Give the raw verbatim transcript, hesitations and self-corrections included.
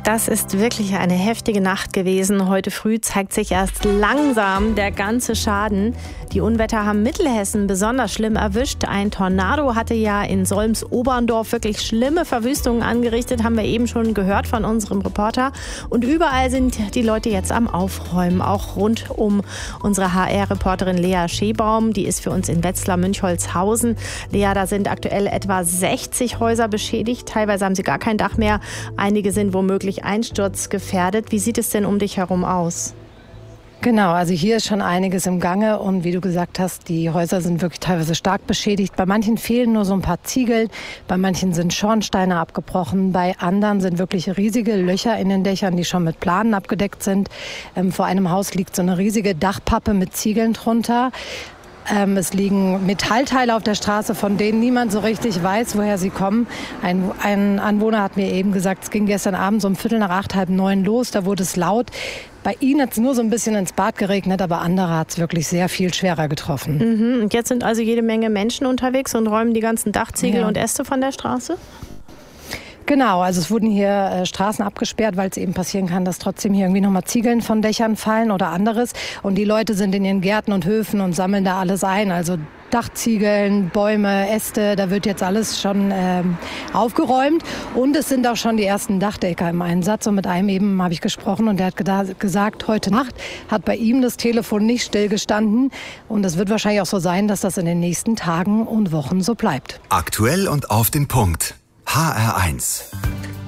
Das ist wirklich eine heftige Nacht gewesen. Heute früh zeigt sich erst langsam der ganze Schaden. Die Unwetter haben Mittelhessen besonders schlimm erwischt. Ein Tornado hatte ja in Solms-Oberndorf wirklich schlimme Verwüstungen angerichtet, haben wir eben schon gehört von unserem Reporter. Und überall sind die Leute jetzt am Aufräumen, auch rund um unsere H R-Reporterin Lea Schebaum. Die ist für uns in Wetzlar-Münchholzhausen. Lea, da sind aktuell etwa sechzig Häuser beschädigt. Teilweise haben sie gar kein Dach mehr. Einige sind womöglich einsturzgefährdet. Wie sieht es denn um dich herum aus? Genau, also hier ist schon einiges im Gange und wie du gesagt hast, die Häuser sind wirklich teilweise stark beschädigt. Bei manchen fehlen nur so ein paar Ziegel, bei manchen sind Schornsteine abgebrochen, bei anderen sind wirklich riesige Löcher in den Dächern, die schon mit Planen abgedeckt sind. Ähm, vor einem Haus liegt so eine riesige Dachpappe mit Ziegeln drunter. Ähm, es liegen Metallteile auf der Straße, von denen niemand so richtig weiß, woher sie kommen. Ein, ein Anwohner hat mir eben gesagt, es ging gestern Abend so um Viertel nach acht, halb neun los, da wurde es laut. Bei ihnen hat es nur so ein bisschen ins Bad geregnet, aber andere hat es wirklich sehr viel schwerer getroffen. Mhm. Und jetzt sind also jede Menge Menschen unterwegs und räumen die ganzen Dachziegel Ja. und Äste von der Straße? Genau, also es wurden hier äh, Straßen abgesperrt, weil es eben passieren kann, dass trotzdem hier irgendwie nochmal Ziegeln von Dächern fallen oder anderes. Und die Leute sind in ihren Gärten und Höfen und sammeln da alles ein. Also Dachziegeln, Bäume, Äste, da wird jetzt alles schon ähm, aufgeräumt. Und es sind auch schon die ersten Dachdecker im Einsatz. Und mit einem eben habe ich gesprochen und der hat geda- gesagt, heute Nacht hat bei ihm das Telefon nicht stillgestanden. Und es wird wahrscheinlich auch so sein, dass das in den nächsten Tagen und Wochen so bleibt. Aktuell und auf den Punkt. H R eins.